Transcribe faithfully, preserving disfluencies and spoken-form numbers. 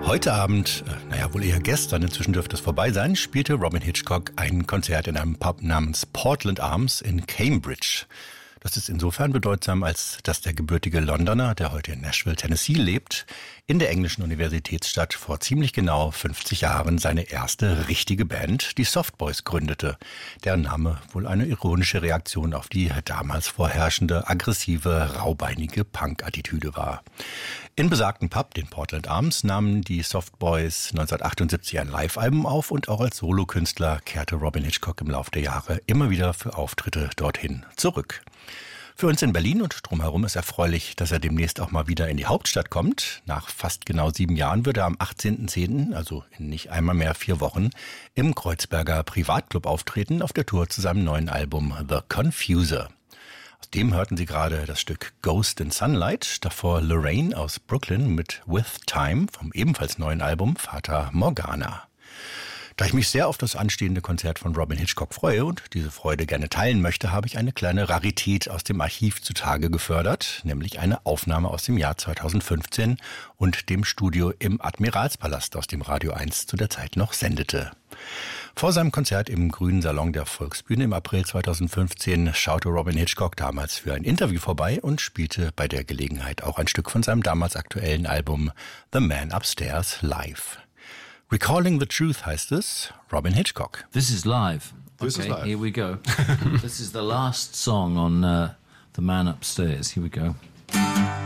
Heute Abend, naja, wohl eher gestern, inzwischen dürfte es vorbei sein, spielte Robyn Hitchcock ein Konzert in einem Pub namens Portland Arms in Cambridge. Das ist insofern bedeutsam, als dass der gebürtige Londoner, der heute in Nashville, Tennessee lebt, in der englischen Universitätsstadt vor ziemlich genau fünfzig Jahren seine erste richtige Band, die Soft Boys, gründete. Deren Name wohl eine ironische Reaktion auf die damals vorherrschende, aggressive, raubeinige Punk-Attitüde war. In besagten Pub, den Portland Arms, nahmen die Soft Boys neunzehnhundertachtundsiebzig ein Live-Album auf und auch als Solokünstler kehrte Robyn Hitchcock im Laufe der Jahre immer wieder für Auftritte dorthin zurück. Für uns in Berlin und drumherum ist erfreulich, dass er demnächst auch mal wieder in die Hauptstadt kommt. Nach fast genau sieben Jahren wird er am achtzehnten zehnten, also in nicht einmal mehr vier Wochen, im Kreuzberger Privatclub auftreten auf der Tour zu seinem neuen Album The Confuser. Aus dem hörten Sie gerade das Stück Ghost in Sunlight, davor Lorraine aus Brooklyn mit With Time vom ebenfalls neuen Album Fata Morgana. Da ich mich sehr auf das anstehende Konzert von Robyn Hitchcock freue und diese Freude gerne teilen möchte, habe ich eine kleine Rarität aus dem Archiv zutage gefördert, nämlich eine Aufnahme aus dem Jahr zweitausendfünfzehn und dem Studio im Admiralspalast, aus dem Radio eins zu der Zeit noch sendete. Vor seinem Konzert im Grünen Salon der Volksbühne im April zweitausendfünfzehn schaute Robyn Hitchcock damals für ein Interview vorbei und spielte bei der Gelegenheit auch ein Stück von seinem damals aktuellen Album The Man Upstairs live. Recalling the Truth heißt es, Robyn Hitchcock. This is live. This okay, is live. Here we go. This is the last song on uh, The Man Upstairs. Here we go.